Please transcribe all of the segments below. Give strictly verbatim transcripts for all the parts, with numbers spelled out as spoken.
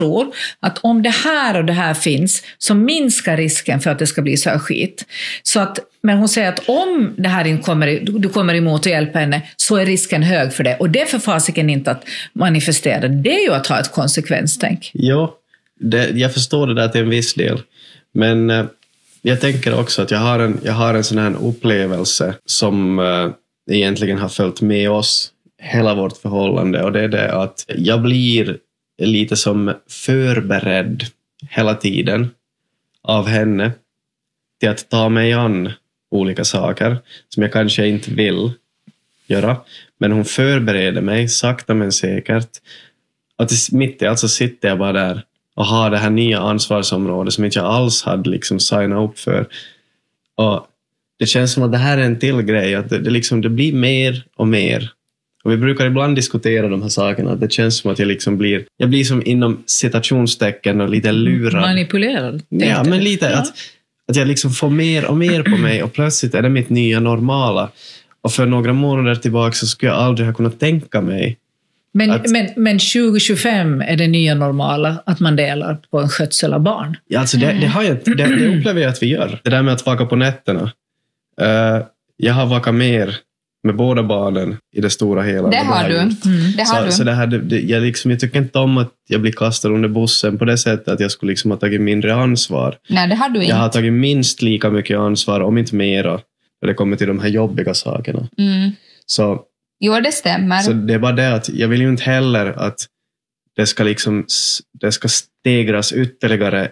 tror att om det här och det här finns så minskar risken för att det ska bli så här skit. Så att, men hon säger att om det här inte kommer, du kommer emot och hjälper henne så är risken hög för det. Och det är för fasiken inte att manifestera. Det är ju att ha ett konsekvenstänk. Ja, det, jag förstår det där till en viss del. Men eh, jag tänker också att jag har en, jag har en sån här upplevelse som eh, egentligen har följt med oss hela vårt förhållande. Och det är det att jag blir lite som förberedd hela tiden av henne till att ta mig an olika saker som jag kanske inte vill göra. Men hon förbereder mig sakta men säkert. Att mitt i allt så sitter jag bara där och har det här nya ansvarsområdet som inte jag alls hade liksom signat upp för. Och det känns som att det här är en till grej. Att det, det, liksom, det blir mer och mer. Och vi brukar ibland diskutera de här sakerna. Det känns som att jag liksom blir... Jag blir som inom citationstecken och lite lurad. Manipulerad. Ja, men lite ja. att, att jag liksom får mer och mer på mig. Och plötsligt är det mitt nya normala. Och för några månader tillbaka så skulle jag aldrig ha kunnat tänka mig. Men, att, men, men tjugo tjugofem är det nya normala att man delar på en skötsel av barn. Ja, alltså det, det, har jag, det, det upplever jag att vi gör. Det där med att vaka på nätterna. Uh, jag har vakat mer med båda barnen i det stora hela. Det har du. Mm. Det har så, du. Så det här, det, det, jag, liksom, jag tycker inte om att jag blir kastad under bussen på det sättet att jag skulle liksom ha tagit mindre ansvar. Nej, det har du inte. Jag har tagit minst lika mycket ansvar, om inte mera, när det kommer till de här jobbiga sakerna. Mm. Så, jo, det stämmer. Så det är bara det att jag vill ju inte heller att det ska, liksom, det ska stegras ytterligare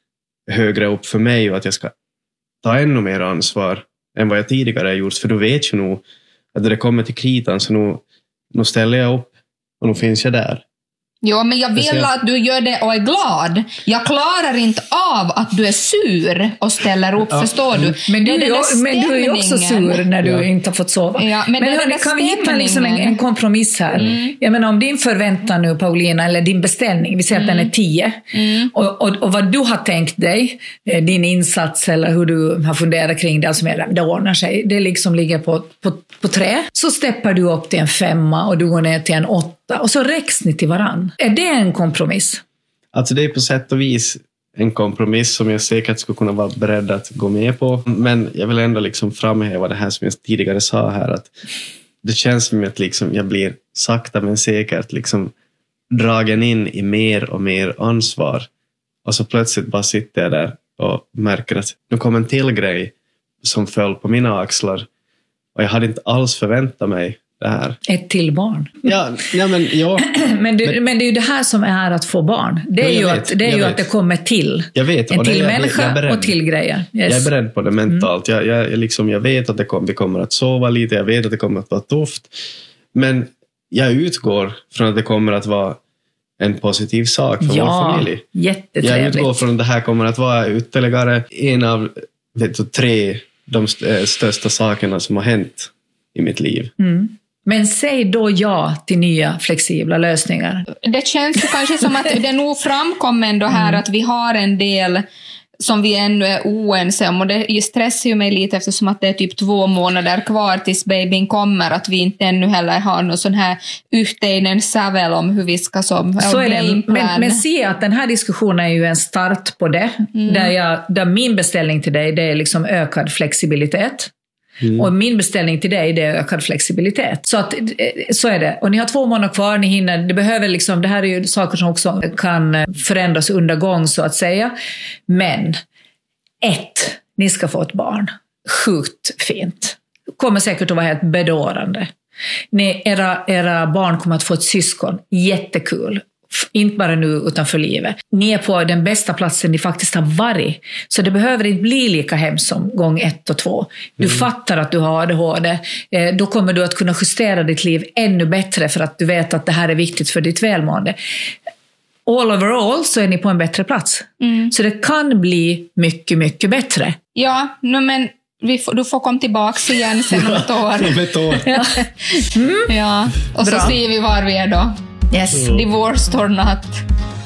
högre upp för mig och att jag ska ta ännu mer ansvar än vad jag tidigare har gjort. För då vet jag nog att när det kommer till kritan så nu, nu ställer jag upp och nu finns jag där. Jo, men jag vill jag... att du gör det och är glad. Jag klarar inte av att du är sur och ställer upp, ja. Förstår du? Men du, är, men du är ju också sur när du ja. inte har fått sova. Ja, men men hörni, kan vi hitta liksom en, en kompromiss här? Mm. Jag menar, om din förväntan nu, Paulina, eller din beställning, vi säger mm. att den är tio. Mm. Och, och, och vad du har tänkt dig, din insats eller hur du har funderat kring det, alltså med, det ordnar sig, det liksom ligger på, på, på tre. Så steppar du upp till en femma och du går ner till en åtta. Och så räcks ni till varann. Är det en kompromiss? Alltså det är på sätt och vis en kompromiss som jag säkert skulle kunna vara beredd att gå med på. Men jag vill ändå liksom framhäva det här som jag tidigare sa här. Att det känns som att liksom jag blir sakta men säkert liksom dragen in i mer och mer ansvar. Och så plötsligt bara sitter jag där och märker att nu kommer en till grej som föll på mina axlar. Och jag hade inte alls förväntat mig det här. Ett till barn. Ja, ja, men, ja. men, det, men, men det är ju det här som är att få barn. Det är ju, vet, att, det, är ju att det kommer till. Jag vet, en till det, människa jag, jag och till grejer. Yes. Jag är beredd på det mentalt. Mm. Jag, jag, liksom, jag vet att det kommer, vi kommer att sova lite. Jag vet att det kommer att vara tufft. Men jag utgår från att det kommer att vara en positiv sak för ja, vår familj. Jättetrevligt. Jag utgår från att det här kommer att vara ytterligare en av vet du, tre de största sakerna som har hänt i mitt liv. Mm. Men säg då ja till nya flexibla lösningar. Det känns ju kanske som att det nog framkommer ändå här mm. att vi har en del som vi ännu är oense om. Och det stressar ju mig lite eftersom att det är typ två månader kvar tills babyn kommer. Att vi inte ännu heller har någon sån här yhteinen sävel om hur vi ska som så är det. Men, men se att den här diskussionen är ju en start på det. Mm. Där, jag, där min beställning till dig det är liksom ökad flexibilitet. Mm. Och min beställning till dig det är ökad flexibilitet. Så, att, så är det. Och ni har två månader kvar, ni hinner, det behöver liksom, det här är ju saker som också kan förändras under gång så att säga. Men ett, ni ska få ett barn. Sjukt fint. Kommer säkert att vara helt bedårande. Ni, era, era barn kommer att få ett syskon. Jättekul. Inte bara nu utan för livet. Ni är på den bästa platsen ni faktiskt har varit. Så det behöver inte bli lika hemskt som gång ett och två. Du mm. fattar att du har A D H D. Eh, då kommer du att kunna justera ditt liv ännu bättre för att du vet att det här är viktigt för ditt välmående. All overall så är ni på en bättre plats. Mm. Så det kan bli mycket, mycket bättre. Ja, no, men vi får, du får komma tillbaka igen sen om ett år. Om ett år. Ja. Mm. Ja. Och Bra. Så ser vi var vi är då. Yes. Divorced or not.